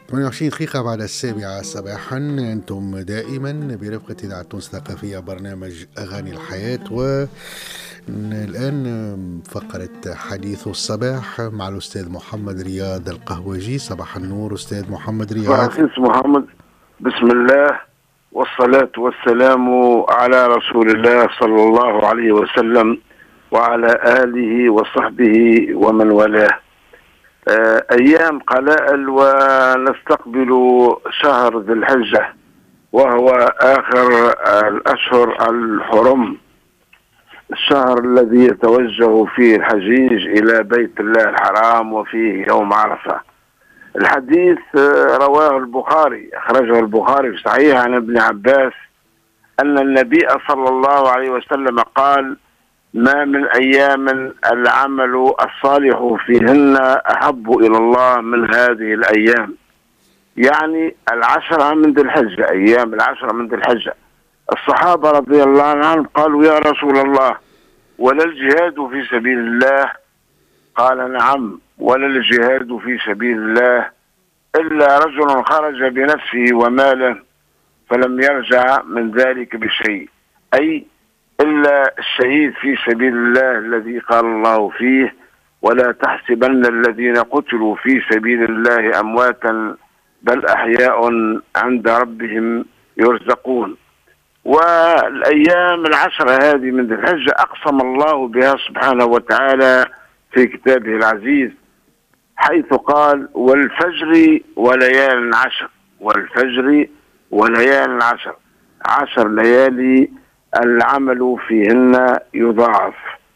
28 دقيقة بعد 7 صباحا. أنتم دائما برفقة إذاعة تونس الثقافية برنامج أغاني الحياة، والآن فقرة حديث الصباح مع الأستاذ محمد رياض القهوجي. صباح النور أستاذ محمد رياض. فرانسيس محمد، بسم الله والصلاة والسلام على رسول الله صلى الله عليه وسلم وعلى آله وصحبه ومن والاه. أيام قلائل ونستقبل شهر ذي الحجة، وهو آخر الأشهر الحرم، الشهر الذي يتوجه فيه الحجيج إلى بيت الله الحرام وفيه يوم عرفة. الحديث رواه البخاري، أخرجه البخاري في صحيح عن ابن عباس أن النبي صلى الله عليه وسلم قال: ما من أيام العمل الصالح فيهن أحب إلى الله من هذه الأيام، يعني العشرة من ذي الحجة، أيام العشرة من ذي الحجة. الصحابة رضي الله عنهم قالوا: يا رسول الله، ولا الجهاد في سبيل الله؟ قال: نعم، ولا الجهاد في سبيل الله إلا رجل خرج بنفسه وماله فلم يرجع من ذلك بشيء، أي إلا الشهيد في سبيل الله الذي قال الله فيه: ولا تحسبن الذين قتلوا في سبيل الله أمواتا بل أحياء عند ربهم يرزقون. والأيام العشرة هذه من ذي الحجة أقسم الله بها سبحانه وتعالى في كتابه العزيز، حيث قال: والفجر وليال عشر، والفجر وليال عشر، 10 ليالي العمل فيهن يضاعف.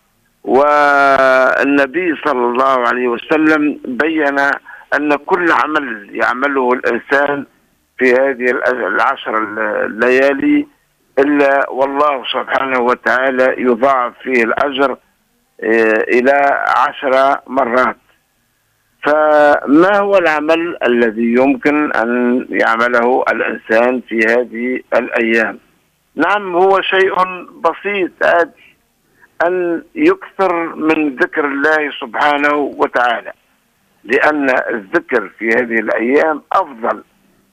والنبي صلى الله عليه وسلم بين أن كل عمل يعمله الإنسان في هذه 10 الليالي إلا والله سبحانه وتعالى يضاعف فيه الأجر إلى 10 مرات. فما هو العمل الذي يمكن أن يعمله الإنسان في هذه الأيام؟ نعم، هو شيء بسيط عادي، أن يكثر من ذكر الله سبحانه وتعالى، لأن الذكر في هذه الأيام أفضل.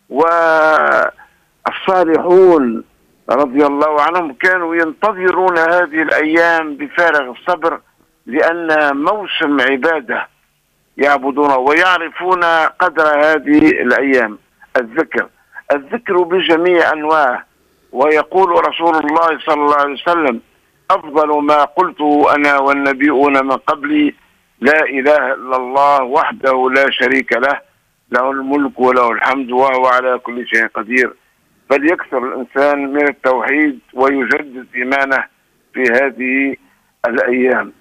والصالحون رضي الله عنهم كانوا ينتظرون هذه الأيام بفارغ الصبر، لأن موسم عبادة يعبدون ويعرفون قدر هذه الأيام. الذكر بجميع أنواعه. ويقول رسول الله صلى الله عليه وسلم: أفضل ما قلته أنا والنبيون من قبلي لا إله إلا الله وحده لا شريك له، له الملك وله الحمد وهو على كل شيء قدير. فليكثر الإنسان من التوحيد ويجدد إيمانه في هذه الأيام.